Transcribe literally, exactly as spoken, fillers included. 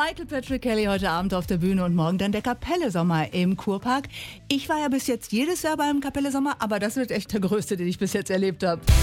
Michael Patrick Kelly heute Abend auf der Bühne und morgen dann der Kapelle Sommer im Kurpark. Ich war ja bis jetzt jedes Jahr beim Kapelle Sommer, aber das wird echt der größte, den ich bis jetzt erlebt habe.